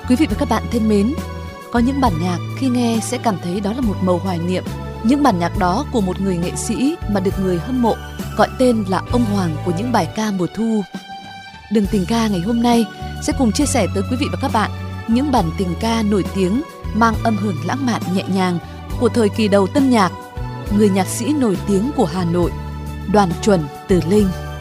Quý vị và các bạn thân mến, có những bản nhạc khi nghe sẽ cảm thấy đó là một màu hoài niệm. Những bản nhạc đó của một người nghệ sĩ mà được người hâm mộ gọi tên là ông hoàng của những bài ca mùa thu. Đường tình ca ngày hôm nay sẽ cùng chia sẻ tới quý vị và các bạn những bản tình ca nổi tiếng mang âm hưởng lãng mạn nhẹ nhàng của thời kỳ đầu tân nhạc. Người nhạc sĩ nổi tiếng của Hà Nội, Đoàn Chuẩn Từ Linh.